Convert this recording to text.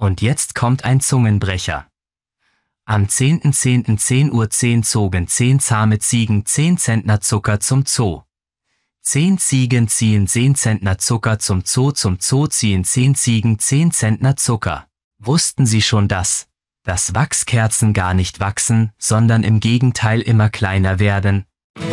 Und jetzt kommt ein Zungenbrecher. Am 10.10.10 Uhr 10 zogen 10 zahme Ziegen 10 Zentner Zucker zum Zoo. 10 Ziegen ziehen 10 Zentner Zucker zum Zoo ziehen 10 Ziegen 10 Zentner Zucker. Wussten Sie schon dass Wachskerzen gar nicht wachsen, sondern im Gegenteil immer kleiner werden?